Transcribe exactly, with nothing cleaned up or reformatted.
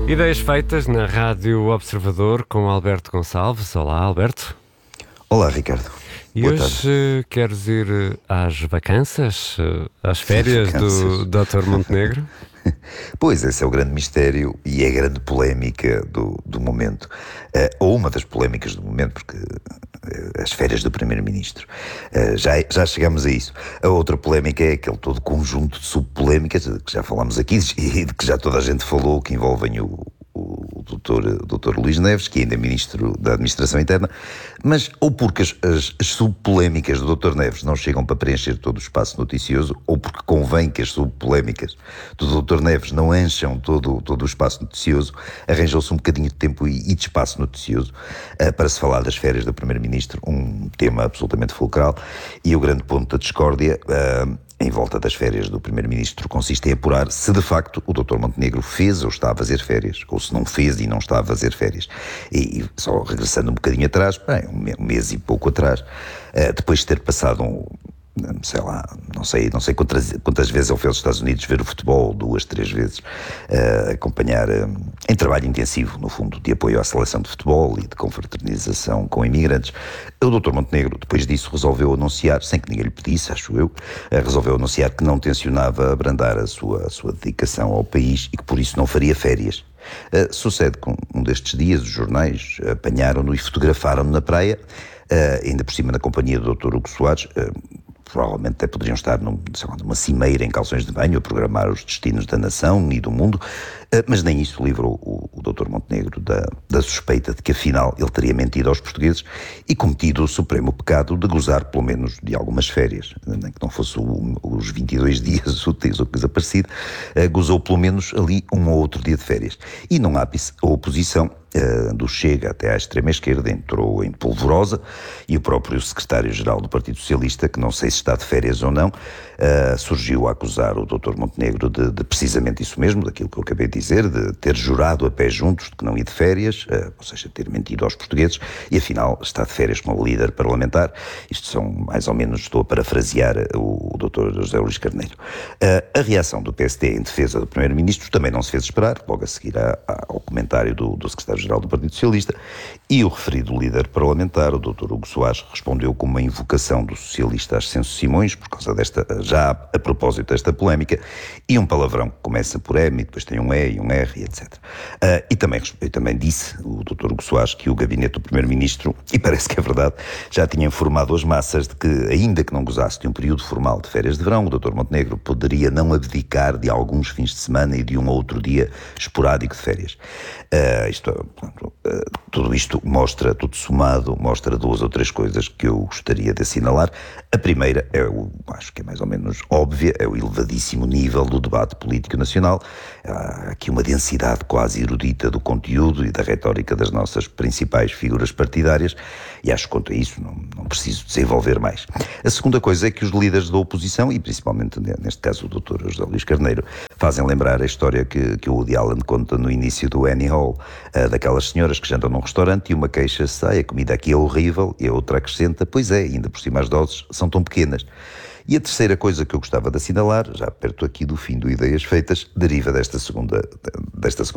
Ideias feitas na Rádio Observador com Alberto Gonçalves. Olá, Alberto. Olá, Ricardo. E Boa hoje tarde. queres ir às vacanças, às férias do doutor Montenegro? Pois, esse é o grande mistério e é a grande polémica do, do momento. Uh, ou uma das polémicas do momento, porque uh, as férias do Primeiro-Ministro. Uh, já, já chegamos a isso. A outra polémica é aquele todo conjunto de subpolémicas, de que já falámos aqui e de que já toda a gente falou, que envolvem o, o doutor, doutor Luís Neves, que ainda é Ministro da Administração Interna, mas ou porque as, as, as subpolémicas do doutor Neves não chegam para preencher todo o espaço noticioso, ou porque convém que as subpolémicas do doutor Neves não encham todo, todo o espaço noticioso, arranjou-se um bocadinho de tempo e, e de espaço noticioso uh, para se falar das férias do Primeiro-Ministro, um tema absolutamente fulcral, e o grande ponto da discórdia uh, em volta das férias do Primeiro-Ministro consiste em apurar se de facto o doutor Montenegro fez ou está a fazer férias, ou se não fez e não está a fazer férias. E, e só regressando um bocadinho atrás, bem, um mês e pouco atrás, uh, depois de ter passado um, sei lá, não sei, não sei quantas, quantas vezes ele foi aos Estados Unidos ver o futebol, duas, três vezes, uh, acompanhar uh, em trabalho intensivo, no fundo, de apoio à seleção de futebol e de confraternização com imigrantes. O doutor Montenegro, depois disso, resolveu anunciar, sem que ninguém lhe pedisse, acho eu, uh, resolveu anunciar que não tencionava abrandar a sua, a sua dedicação ao país e que por isso não faria férias. Uh, sucede que um destes dias os jornais apanharam-no e fotografaram-no na praia, uh, ainda por cima na companhia do doutor Hugo Soares, uh, provavelmente até poderiam estar num, sei lá, numa cimeira em calções de banho a programar os destinos da nação e do mundo, mas nem isso livrou o, o doutor Montenegro da, da suspeita de que afinal ele teria mentido aos portugueses e cometido o supremo pecado de gozar pelo menos de algumas férias, nem que não fosse o, os vinte e dois dias úteis ou coisa parecida, gozou pelo menos ali um ou outro dia de férias. E no ápice, a oposição do Chega até à extrema-esquerda entrou em polvorosa e o próprio secretário-geral do Partido Socialista, que não sei se está de férias ou não, uh, surgiu a acusar o doutor Montenegro de, de precisamente isso mesmo, daquilo que eu acabei de dizer, de ter jurado a pé juntos de que não ia de férias, uh, ou seja, ter mentido aos portugueses e afinal está de férias como líder parlamentar. Isto são mais ou menos, estou a parafrasear o, o doutor José Luís Carneiro. Uh, a reação do P S D em defesa do Primeiro-Ministro também não se fez esperar, logo a seguir a, a, ao comentário do, do secretário geral do Partido Socialista, e o referido líder parlamentar, o doutor Hugo Soares, respondeu com uma invocação do socialista Ascenso Simões, por causa desta, já a propósito desta polémica, e um palavrão que começa por M, e depois tem um E e um R, etcétera. Uh, e também, também disse o doutor Hugo Soares que o gabinete do Primeiro-Ministro, e parece que é verdade, já tinha informado as massas de que, ainda que não gozasse de um período formal de férias de verão, o doutor Montenegro poderia não abdicar de alguns fins de semana e de um ou outro dia esporádico de férias. Uh, isto, portanto, uh, tudo isto mostra, tudo somado, mostra duas ou três coisas que eu gostaria de assinalar. A primeira, é o, acho que é mais ou menos óbvia, é o elevadíssimo nível do debate político nacional. Há aqui uma densidade quase erudita do conteúdo e da retórica das nossas principais figuras partidárias e acho que quanto a isso não, não preciso desenvolver mais. A segunda coisa é que os líderes da oposição, e principalmente neste caso o doutor José Luís Carneiro, fazem lembrar a história que, que o Woody Allen conta no início do Annie Hall, uh, daquelas senhoras que jantam num restaurante e uma queixa-se, ah, a comida aqui é horrível, e a outra acrescenta, pois é, ainda por cima as doses são tão pequenas. E a terceira coisa que eu gostava de assinalar, já perto aqui do fim do Ideias Feitas, deriva desta segunda, desta segunda